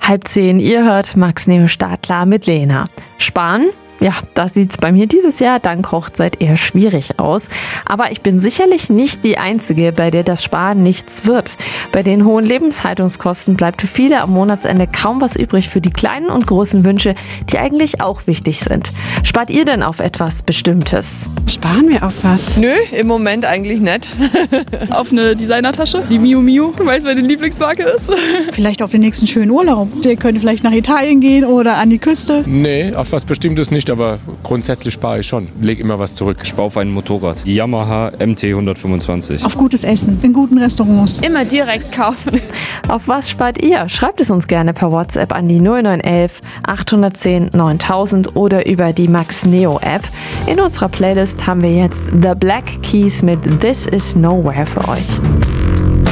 9:30. Ihr hört Max Neo Stadler mit Lena. Sparen? Ja, das sieht's bei mir dieses Jahr dank Hochzeit eher schwierig aus. Aber ich bin sicherlich nicht die Einzige, bei der das Sparen nichts wird. Bei den hohen Lebenshaltungskosten bleibt für viele am Monatsende kaum was übrig für die kleinen und großen Wünsche, die eigentlich auch wichtig sind. Spart ihr denn auf etwas Bestimmtes? Sparen wir auf was? Nö, im Moment eigentlich nicht. Auf eine Designertasche, die Miu Miu. Du weißt, wer die Lieblingsmarke ist. Vielleicht auf den nächsten schönen Urlaub. Der könnte vielleicht nach Italien gehen oder an die Küste. Nee, auf was Bestimmtes nicht, aber grundsätzlich spare ich schon. Leg immer was zurück. Ich baue auf ein Motorrad. Die Yamaha MT 125. Auf gutes Essen, in guten Restaurants. Immer direkt kaufen. Auf was spart ihr? Schreibt es uns gerne per WhatsApp an die 0911 810 9000 oder über die Max Neo App. In unserer Playlist haben wir jetzt The Black Keys mit This Is Nowhere für euch.